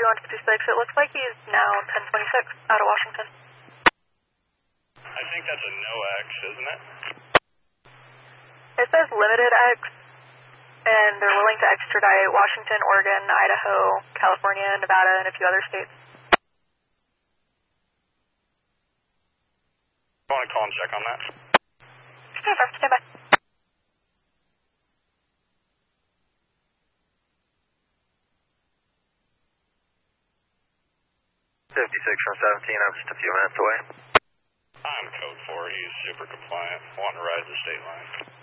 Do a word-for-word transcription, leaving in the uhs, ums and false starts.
forty-one fifty-six. It looks like he's now ten twenty-six out of Washington. I think that's a no X, isn't it? It says limited X, and they're willing to extradite Washington, Oregon, Idaho, California, Nevada, and a few other states. I want to call and check on that. Stand by, stand by. fifty-six from seventeen, I'm just a few minutes away. I'm code four, he's super compliant, wanting to ride the state line.